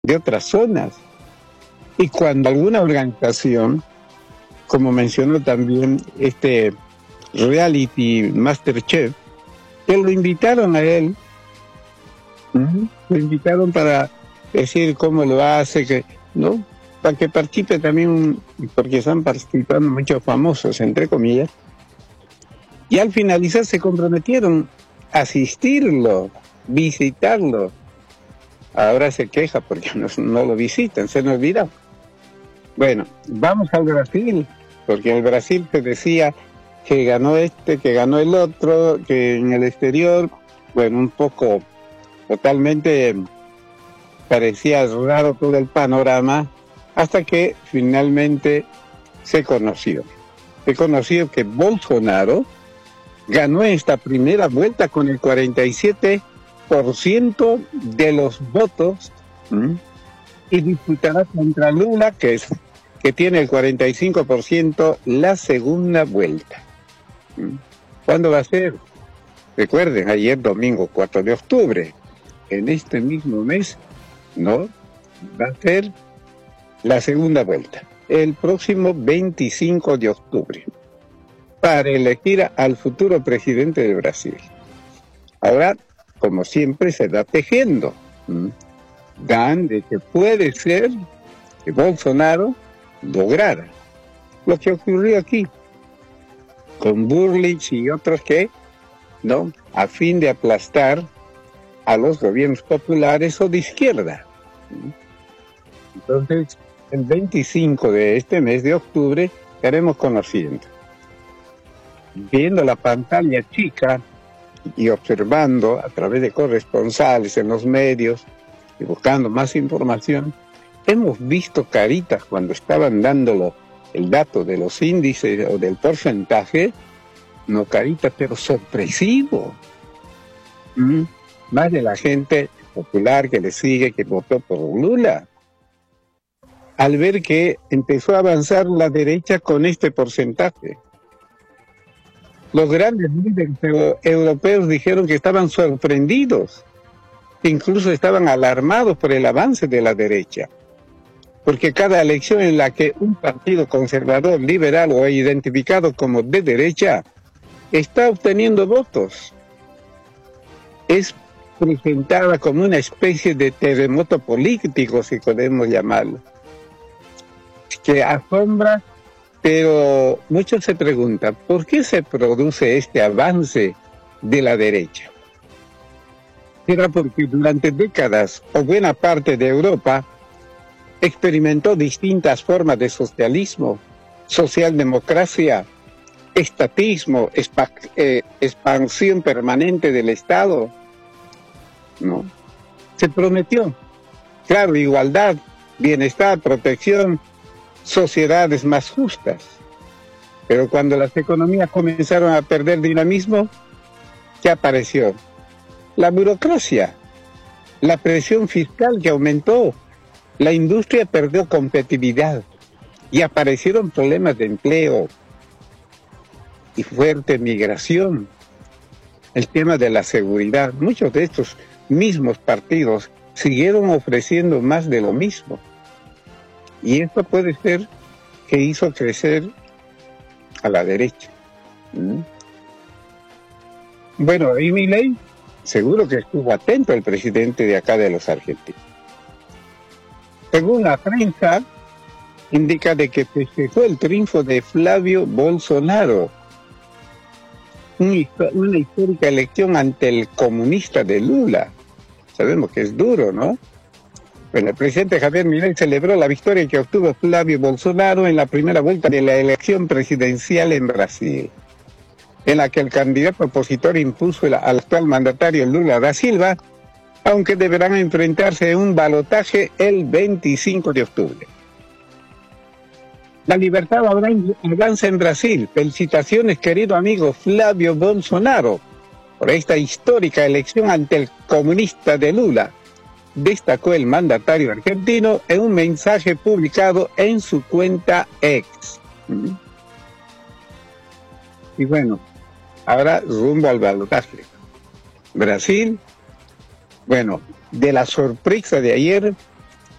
de otras zonas. Y cuando alguna organización, como mencionó también este reality Masterchef, que lo invitaron a él, lo invitaron para decir cómo lo hace, que, ¿no? Para que participe también, porque están participando muchos famosos, entre comillas, y al finalizar se comprometieron a asistirlo, visitarlo. Ahora se queja porque no lo visitan, se nos olvida. Bueno, vamos al Brasil, porque el Brasil se decía que ganó este, que ganó el otro, que en el exterior, bueno, un poco totalmente parecía raro todo el panorama, hasta que finalmente se conoció que Bolsonaro ganó esta primera vuelta con el 47% de los votos, y disputará contra Lula, que tiene el 45%, la segunda vuelta. ¿Cuándo va a ser? Recuerden, ayer domingo 4 de octubre, en este mismo mes, ¿no? Va a ser la segunda vuelta, el próximo 25 de octubre, para elegir al futuro presidente de Brasil. Ahora, como siempre, se da tejiendo. Dan de que puede ser que Bolsonaro lograra lo que ocurrió aquí con Burlich y otros que, ¿no?, a fin de aplastar a los gobiernos populares o de izquierda. Entonces, el 25 de este mes de octubre estaremos conociendo, viendo la pantalla chica y observando a través de corresponsales en los medios y buscando más información. Hemos visto caritas cuando estaban dándolo el dato de los índices o del porcentaje, no caritas, pero sorpresivo. Más de la gente popular que le sigue, que votó por Lula, al ver que empezó a avanzar la derecha con este porcentaje. Los grandes líderes europeos dijeron que estaban sorprendidos, que incluso estaban alarmados por el avance de la derecha, porque cada elección en la que un partido conservador, liberal o identificado como de derecha está obteniendo votos, es presentada como una especie de terremoto político, si podemos llamarlo, que asombra. Pero muchos se preguntan, ¿por qué se produce este avance de la derecha? Era porque durante décadas, o buena parte de Europa, experimentó distintas formas de socialismo, socialdemocracia, estatismo, expansión permanente del Estado, ¿no? Se prometió, claro, igualdad, bienestar, protección, sociedades más justas. Pero cuando las economías comenzaron a perder dinamismo, ¿qué apareció? La burocracia, la presión fiscal que aumentó, la industria perdió competitividad y aparecieron problemas de empleo y fuerte migración. El tema de la seguridad, muchos de estos mismos partidos siguieron ofreciendo más de lo mismo. Y esto puede ser que hizo crecer a la derecha. Bueno, y Milei, seguro que estuvo atento el presidente de acá de los argentinos. Según la prensa, indica de que festejó el triunfo de Flavio Bolsonaro, una histórica elección ante el comunista de Lula. Sabemos que es duro, ¿no? Bueno, el presidente Javier Milei celebró la victoria que obtuvo Flavio Bolsonaro en la primera vuelta de la elección presidencial en Brasil, en la que el candidato opositor impuso al actual mandatario Lula da Silva, aunque deberán enfrentarse en un balotaje el 25 de octubre. La libertad avanza en Brasil. Felicitaciones, querido amigo Flavio Bolsonaro, por esta histórica elección ante el comunista de Lula, destacó el mandatario argentino en un mensaje publicado en su cuenta X. Y bueno, ahora rumbo al balotaje. Brasil, bueno, de la sorpresa de ayer,